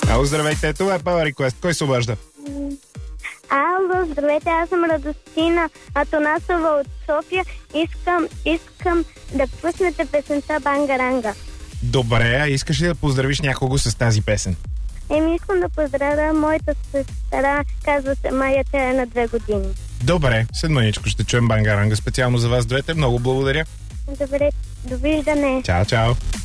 Ало, здравейте, това е Power Request. Кой се обажда? Ало, здравейте, аз съм Радостина Атонасова от София. Искам да пуснете песента Бангаранга. Добре, а искаш ли да поздравиш някого с тази песен? Искам да поздравя моята сестра, казва се Майя, тя е на 2 години. Добре, след мъничко ще чуем Бангаранга специално за вас двете. Много благодаря. Добре, довиждане. Чао, чао.